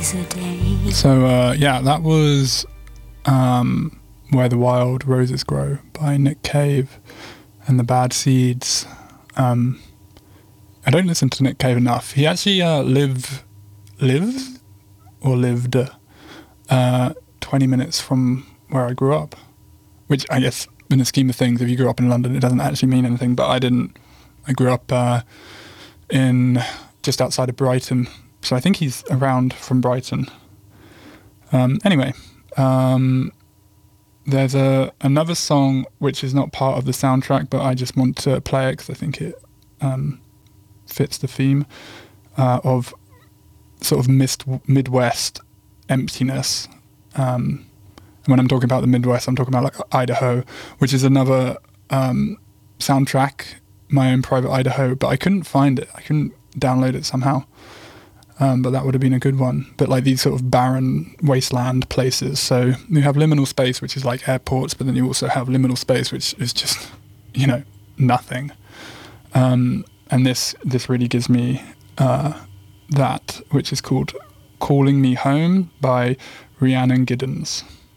So that was Where the Wild Roses Grow by Nick Cave and the Bad Seeds. I don't listen to Nick Cave enough. He actually lived 20 minutes from where I grew up, which I guess in the scheme of things, if you grew up in London, it doesn't actually mean anything, but I didn't. I grew up in just outside of Brighton, so I think he's around from Brighton. Anyway, there's another song which is not part of the soundtrack, but I just want to play it because I think it fits the theme of sort of Midwest emptiness. And when I'm talking about the Midwest, I'm talking about like Idaho, which is another soundtrack, My Own Private Idaho, but I couldn't find it. I couldn't download it somehow. But that would have been a good one. But like these sort of barren wasteland places. So you have liminal space, which is like airports, but then you also have liminal space, which is just, nothing. And this really gives me that, which is called Calling Me Home by Rhiannon Giddens.